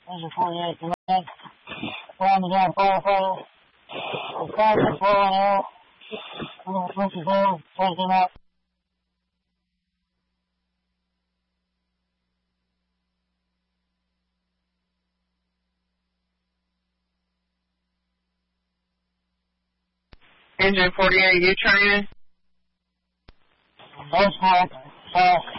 Engine 48 command. Landing on firefighter. The car is blowing out. Little switches down. Taking up. Engine 48, you turn in? Nice work. Fast.